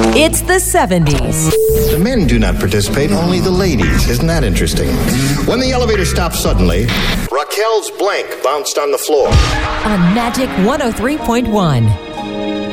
It's the 70s. The men do not participate, only the ladies. Isn't that interesting? When the elevator stopped suddenly, Raquel's blank bounced on the floor. On Magic 103.1.